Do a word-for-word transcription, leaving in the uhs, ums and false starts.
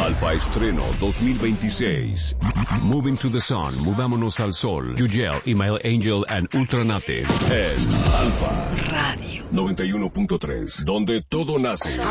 Alfa Estreno dos mil veintiséis. Moving to the Sun, Movámonos al Sol. Yugel, Email Angel and Ultranate. En Alfa Radio noventa y uno punto tres, donde todo nace.